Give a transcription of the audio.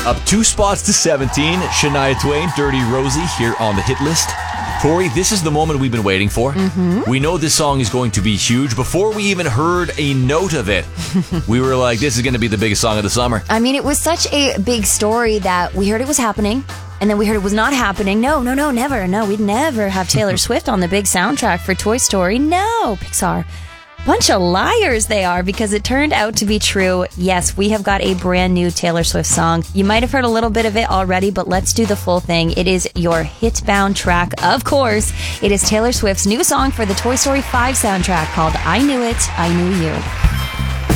Up 2 spots to 17. Shania Twain, Dirty Rosie, here on the hit list. Tori, this is the moment we've been waiting for. We know this song is going to be huge. Before we even heard a note of it, we were like, this is going to be the biggest song of the summer. I mean, it was such a big story that we heard it was happening, and then we heard it was not happening. No, never. No, we'd never have Taylor Swift on the big soundtrack for Toy Story. No, Pixar. Bunch of liars they are, because it turned out to be true. Yes, we have got a brand new Taylor Swift song. You might have heard a little bit of it already, but let's do the full thing. It is your hit-bound track, of course. It is Taylor Swift's new song for the Toy Story 5 soundtrack called I Knew It, I Knew You.